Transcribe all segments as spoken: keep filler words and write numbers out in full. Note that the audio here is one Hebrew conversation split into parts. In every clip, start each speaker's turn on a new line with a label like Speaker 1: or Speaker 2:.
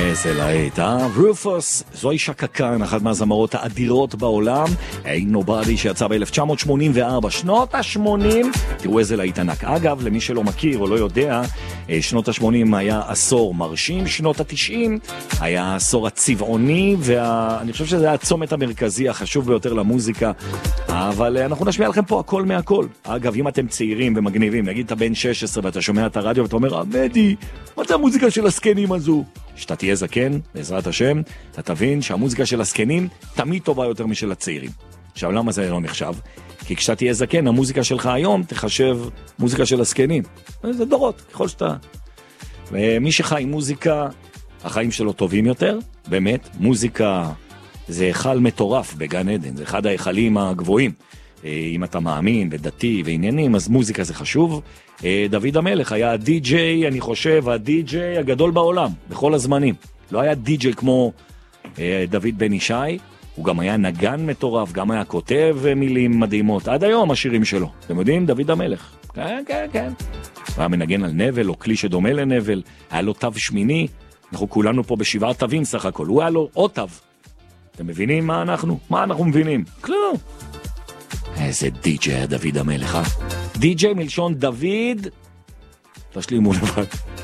Speaker 1: איזה להיט, אה? רופוס, זוהי שקה קאן, אחת מהזמרות האדירות בעולם, Ain't Nobody, שיצא ב-אלף תשע מאות שמונים וארבע, שנות ה-שמונים, תראו איזה להיט ענק. אגב, למי שלא מכיר או לא יודע, שנות ה-שמונים היה עשור מרשים, שנות ה-תשעים היה עשור הצבעוני, ואני חושב שזה היה הצומת המרכזי החשוב ביותר למוזיקה, אבל אנחנו נשמיע לכם פה הכל מהכל. אגב, אם אתם צעירים ומגניבים, נגיד אתה בן שש עשרה ואתה שומע את הרדיו ואתה אומר, עמדי, מה זה המוזיקה של הסקנים הזו? שאתה תהיה זקן, בעזרת השם, אתה תבין שהמוזיקה של הסקנים תמיד טובה יותר משל הצעירים. עכשיו, למה זה לא נחשב? כי כשאתה תהיה זקן, המוזיקה שלך היום תחשב מוזיקה של הסקנים. זה דורות, ככל שאתה... ומי שחי עם מוזיקה, החיים שלו טובים יותר, באמת, מוזיקה זה היכל מטורף בגן עדן, זה אחד ההיכלים הגבוהים. אם אתה מאמין ודתי ועניינים, אז מוזיקה זה חשוב. דוד המלך היה הדי-ג'יי, אני חושב, הדי-ג'יי הגדול בעולם, בכל הזמנים. לא היה די-ג'יי כמו דוד בן ישי, הוא גם היה נגן מטורף, גם היה כותב מילים מדהימות. עד היום השירים שלו, אתם יודעים? דוד המלך. כן, כן, כן. הוא היה מנגן על נבל, או כלי שדומה לנבל, היה לו תו שמיני, אנחנו כולנו פה בשבעה תווים סך הכל, הוא היה לו עוד תו. אתם מבינים מה אנחנו? מה אנחנו מבינים? כלום. איזה די-ג'יי דוד המלך, אה? די-ג'יי מלשון דוד, תשלימו לבד.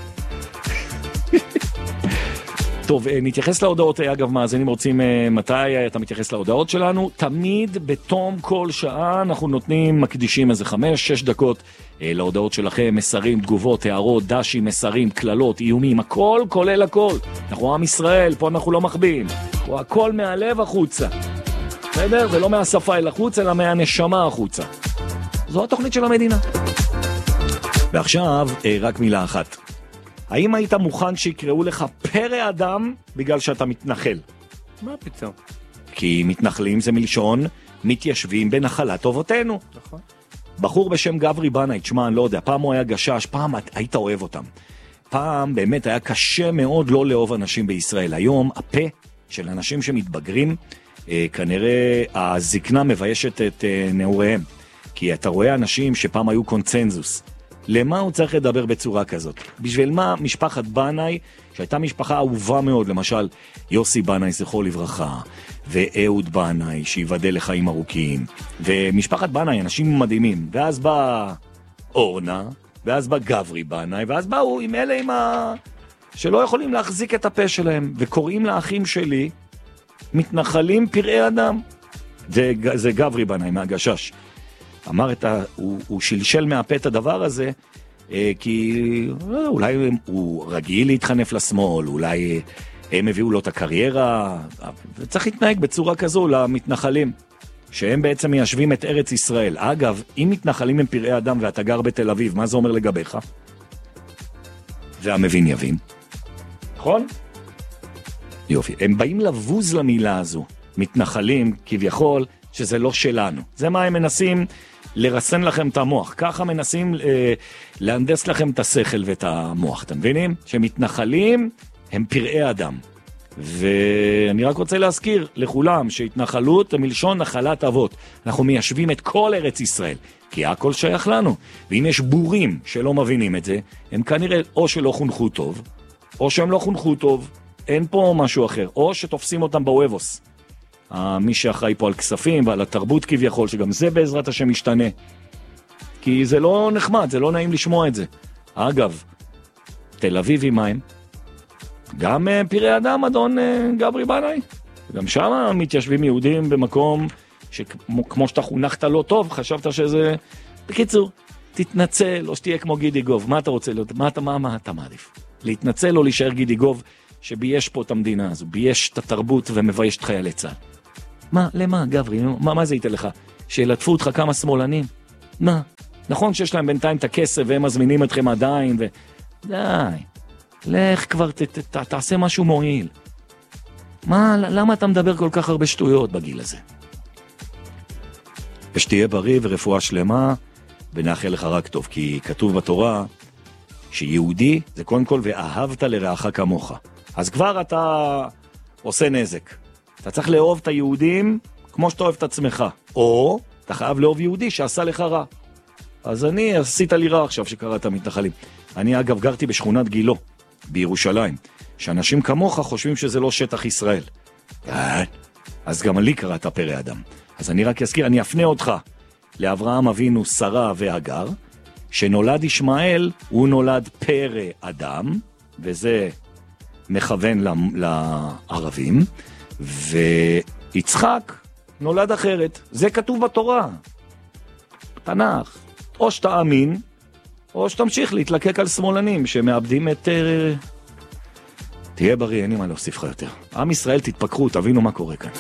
Speaker 1: טוב, נתייחס להודעות, אגב, מאזינים רוצים מתי אתה מתייחס להודעות שלנו, תמיד בתום כל שעה אנחנו נותנים, מקדישים איזה חמש, שש דקות להודעות שלכם, מסרים, תגובות, הערות, דשים, מסרים, כללות, איומים, הכל כולל הכל. אנחנו עם ישראל, פה אנחנו לא מחביאים, פה הכל מהלב החוצה. בסדר? זה לא מהשפה אל החוץ, אלא מהנשמה החוצה. זו התוכנית של המדינה. ועכשיו, רק מילה אחת. האם היית מוכן שיקראו לך פרא אדם בגלל שאתה מתנחל?
Speaker 2: מה פתאום?
Speaker 1: כי מתנחלים זה מלשון מתיישבים בנחלת אבותינו.
Speaker 2: נכון.
Speaker 1: בחור בשם גברי בנאי, תשמע, אני לא יודע, פעם הוא היה גשש, פעם היית אוהב אותם. פעם באמת היה קשה מאוד לא לאהוב אנשים בישראל. היום הפה של אנשים שמתבגרים, כנראה הזקנה מביישת את נעוריהם, כי אתה רואה אנשים שפעם היו קונצנזוס. למה הוא צריך לדבר בצורה כזאת? בשביל מה משפחת בנאי, שהייתה משפחה אהובה מאוד, למשל יוסי בנאי זכרו לברכה, ואהוד בנאי שיבדל לחיים ארוכים, ומשפחת בנאי אנשים מדהימים, ואז בא אורנה, ואז בא גברי בנאי, ואז באו עם אלה עם ה... שלא יכולים להחזיק את הפה שלהם, וקוראים לאחים שלי מתנחלים פראי אדם. זה, זה גברי בנאי מהגשש. אמר את ה... הוא, הוא שלשל מהפה את הדבר הזה, אה, כי אה, אולי הוא רגיל להתחנף לשמאל, אולי הם הביאו לו את הקריירה, וצריך להתנהג בצורה כזו למתנחלים, שהם בעצם מיישבים את ארץ ישראל. אגב, אם מתנחלים הם פראי אדם ואתה גר בתל אביב, מה זה אומר לגביך? והמבין יבין. נכון? יופי, הם באים לבוז למילה הזו, מתנחלים כביכול, שזה לא שלנו. זה מה הם מנסים לרסן לכם את המוח. ככה מנסים אה, להנדס לכם את השכל ואת המוח. אתם מבינים? שמתנחלים הם פראי אדם. ואני רק רוצה להזכיר לכולם שהתנחלות מלשון נחלת אבות. אנחנו מיישבים את כל ארץ ישראל, כי הכל שייך לנו. ואם יש בורים שלא מבינים את זה, הם כנראה או שלא חונכו טוב, או שהם לא חונכו טוב, אין פה משהו אחר, או שתופסים אותם בוובוס. מי שאחראי פה על כספים ועל התרבות כביכול, שגם זה בעזרת השם משתנה. כי זה לא נחמד, זה לא נעים לשמוע את זה. אגב, תל אביב עם מים, גם פראי אדם, אדון גברי בנאי, גם שם מתיישבים יהודים במקום שכמו שאתה חונכת לא טוב, חשבת שזה... בקיצור, תתנצל, או שתהיה כמו גידי גוב. מה אתה רוצה להיות? מה אתה, מה, מה אתה מעדיף? להתנצל או להישאר גידי גוב שבייש פה את המדינה הזו, בייש את התרבות ומבייש את חיילי צה"ל. מה, למה, גברי? מה, מה זה ייתן לך? שילטפו אותך כמה שמאלנים? מה? נכון שיש להם בינתיים את הכסף והם מזמינים אתכם עדיין ו... די, לך כבר, ת, ת, ת, תעשה משהו מועיל. מה, למה אתה מדבר כל כך הרבה שטויות בגיל הזה? ושתהיה בריא ורפואה שלמה, ונאחל לך רק טוב, כי כתוב בתורה שיהודי זה קודם כל ואהבת לרעך כמוך. אז כבר אתה עושה נזק. אתה צריך לאהוב את היהודים כמו שאתה אוהב את עצמך. או אתה חייב לאהוב יהודי שעשה לך רע. אז אני עשית לי רע עכשיו שקראת מתנחלים. אני אגב גרתי בשכונת גילו, בירושלים. שאנשים כמוך חושבים שזה לא שטח ישראל. אז גם לי קראת פרא אדם. אז אני רק אזכיר, אני אפנה אותך לאברהם אבינו, שרה והגר, שנולד ישמעאל, הוא נולד פרא אדם, וזה מכוון לערבים, ויצחק נולד אחרת. זה כתוב בתורה, תנ"ך. או שתאמין, או שתמשיך להתלקק על שמאלנים שמאבדים את... תהיה בריא, אין לי מה להוסיף לך יותר. עם ישראל תתפקחו, תבינו מה קורה כאן.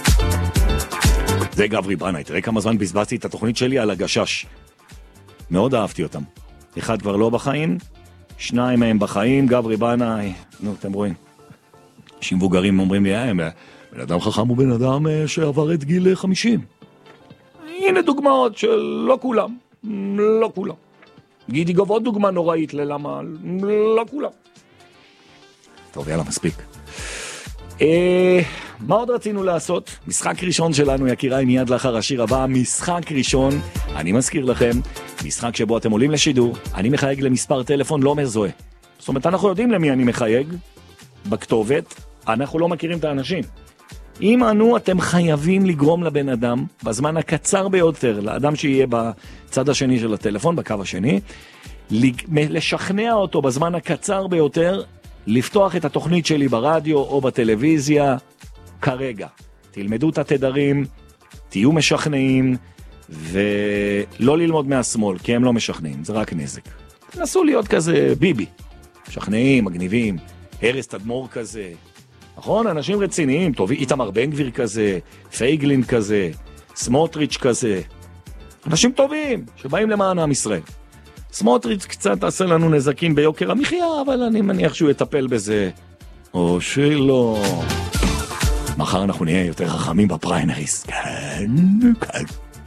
Speaker 1: זה גברי בנאי, תראה כמה זמן בזבזתי את התוכנית שלי על הגשש. מאוד אהבתי אותם. אחד כבר לא בחיים, שניים מהם בחיים, גברי בנאי, נו, אתם רואים. אנשים מבוגרים אומרים לי, אה, בן אדם חכם הוא בן אדם שעבר את גיל חמישים. הנה דוגמאות של לא כולם, לא כולם. גידי גוב עוד דוגמה נוראית ללמה, לא כולם. טוב, יאללה, מספיק. אה, מה עוד רצינו לעשות? משחק ראשון שלנו, יקיריי, מיד לאחר השיר הבא. משחק ראשון, אני מזכיר לכם, משחק שבו אתם עולים לשידור, אני מחייג למספר טלפון לא מזוהה. זאת אומרת, אנחנו יודעים למי אני מחייג, בכתובת, אנחנו לא מכירים את האנשים. אם אנו, אתם חייבים לגרום לבן אדם, בזמן הקצר ביותר, לאדם שיהיה בצד השני של הטלפון, בקו השני, לשכנע אותו בזמן הקצר ביותר, לפתוח את התוכנית שלי ברדיו או בטלוויזיה כרגע. תלמדו את התדרים, תהיו משכנעים, ולא ללמוד מהשמאל, כי הם לא משכנעים, זה רק נזק. תנסו להיות כזה ביבי, משכנעים, מגניבים, הרס תדמור כזה, נכון? אנשים רציניים, טובים, איתמר בן גביר כזה, פייגלין כזה, סמוטריץ' כזה, אנשים טובים שבאים למען עם ישראל. סמוטריץ' קצת עשה לנו נזקים ביוקר המחיה, אבל אני מניח שהוא יטפל בזה. או שלא. מחר אנחנו נהיה יותר חכמים בפריימריס. כן, כן.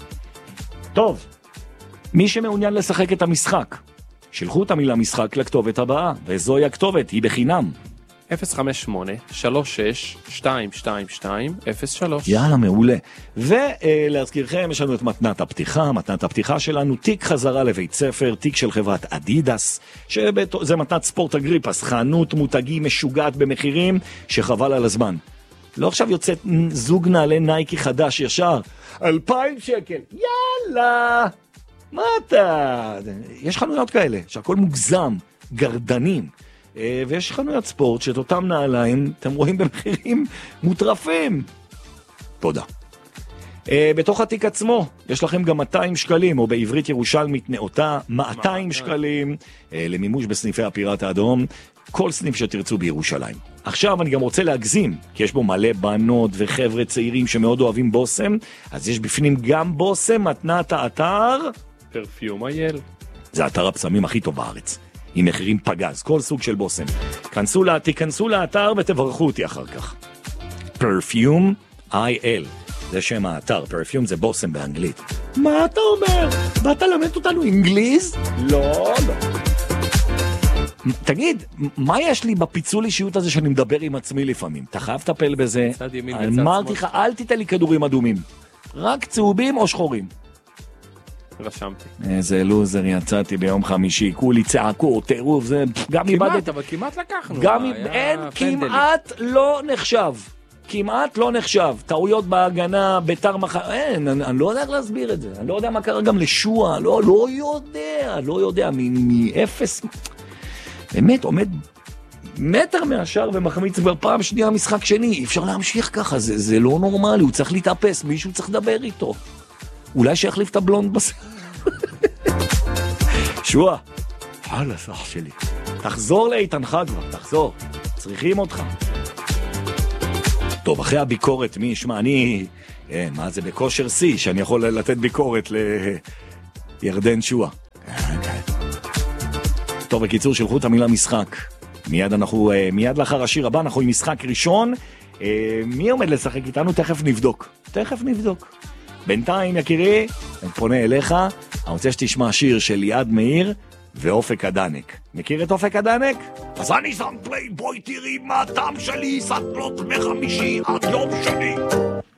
Speaker 1: טוב, מי שמעוניין לשחק את המשחק, שלחו את המילה משחק לכתובת הבאה, וזוהי הכתובת, היא בחינם.
Speaker 2: אפס חמש שמונה שלוש שש שתיים שתיים שתיים אפס שלוש.
Speaker 1: יאללה, מעולה. ולהזכירכם, יש לנו את מתנת הפתיחה, מתנת הפתיחה שלנו, תיק חזרה לבית ספר, תיק של חברת אדידס, שזה מתנת ספורט אגריפס, חנות מותגים משוגעת במחירים שחבל על הזמן. לא עכשיו יוצאת זוג נעלי נייקי חדש ישר, אלפיים שקל, יאללה, מה אתה? יש חנויות כאלה, שהכל מוגזם, גרדנים. ויש חנויות ספורט שאת אותם נעליים אתם רואים במחירים מוטרפים. תודה. בתוך התיק עצמו יש לכם גם מאתיים שקלים, או בעברית ירושלמית נאותה, מאתיים שקלים למימוש בסניפי הפיראט האדום, כל סניף שתרצו בירושלים. עכשיו אני גם רוצה להגזים, כי יש בו מלא בנות וחבר'ה צעירים שמאוד אוהבים בוסם, אז יש בפנים גם בוסם, מתנת האתר
Speaker 2: פרפיום אייל. זה
Speaker 1: אתר הפסמים הכי טוב בארץ. עם מחירים פגז, כל סוג של בוסם. כנסו לה, תיכנסו לאתר ותברכו אותי אחר כך. פרפיום איי אל, זה שם האתר, פרפיום זה בוסם באנגלית. מה אתה אומר? באת למד אותנו אנגליז? לא, לא. תגיד, מה יש לי בפיצול אישיות הזה שאני מדבר עם עצמי לפעמים? אתה חייב לטפל בזה. אמרתי לך, אל תיתן לי כדורים אדומים. רק צהובים או שחורים.
Speaker 2: רשמתי.
Speaker 1: איזה לוזר יצאתי ביום חמישי, כולי צעקו, טירוף, זה גם איבדת.
Speaker 2: כמעט, אבל כמעט לקחנו.
Speaker 1: גם אין, כמעט לא נחשב. כמעט לא נחשב. טעויות בהגנה, ביתר מחר, אין, אני, אני לא יודע איך להסביר את זה. אני לא יודע מה קרה גם לשוע, לא, לא יודע, לא יודע, מאפס. באמת, עומד מטר מהשאר ומחמיץ כבר פעם שנייה משחק שני. אי אפשר להמשיך ככה, זה, זה לא נורמלי, הוא צריך להתאפס, מישהו צריך לדבר איתו. אולי שיחליף את הבלונד בס... שועה, חלה סח שלי. תחזור לאיתנך כבר, תחזור. צריכים אותך. טוב, אחרי הביקורת, מי ישמע, אני... כן, מה זה בכושר C, שאני יכול לתת ביקורת לירדן שועה. טוב, בקיצור, שלחו את המילה משחק. מיד אנחנו, מיד לאחר השיר הבא, אנחנו עם משחק ראשון. מי עומד לשחק איתנו? תכף נבדוק. תכף נבדוק. בינתיים, יקירי, אני פונה אליך, אני רוצה שתשמע שיר של ליעד מאיר ואופק הדנק. מכיר את אופק הדנק? אז אני שם פליי, בואי תראי מה הטעם שלי, סטלות בחמישי עד יום שני.